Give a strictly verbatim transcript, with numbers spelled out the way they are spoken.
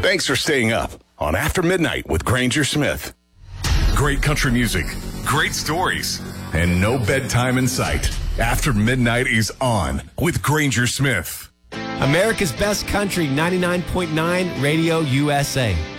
Thanks for staying up on After Midnight with Granger Smith. Great country music, great stories, and no bedtime in sight. After Midnight is on with Granger Smith. America's Best Country, ninety-nine point nine Radio U S A.